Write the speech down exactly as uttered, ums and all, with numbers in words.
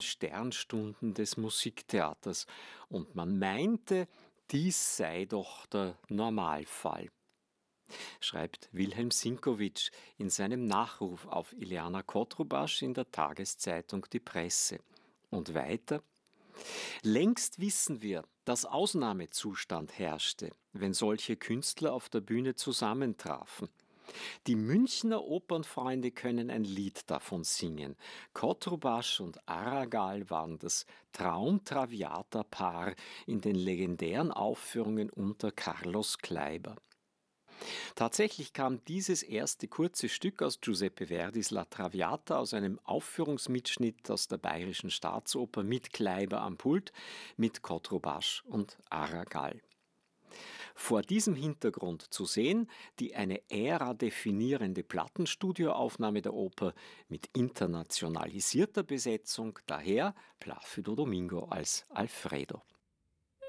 Sternstunden des Musiktheaters und man meinte, dies sei doch der Normalfall, schreibt Wilhelm Sinkowitsch in seinem Nachruf auf Ileana Kotrubasch in der Tageszeitung Die Presse. Und weiter: Längst wissen wir, dass Ausnahmezustand herrschte, wenn solche Künstler auf der Bühne zusammentrafen. Die Münchner Opernfreunde können ein Lied davon singen. Kotrubasch und Arragall waren das Traum-Traviata-Paar in den legendären Aufführungen unter Carlos Kleiber. Tatsächlich kam dieses erste kurze Stück aus Giuseppe Verdis La Traviata aus einem Aufführungsmitschnitt aus der Bayerischen Staatsoper mit Kleiber am Pult, mit Kotrubasch und Arragall. Vor diesem Hintergrund zu sehen, die eine Ära definierende Plattenstudioaufnahme der Oper mit internationalisierter Besetzung, daher Plácido Domingo als Alfredo.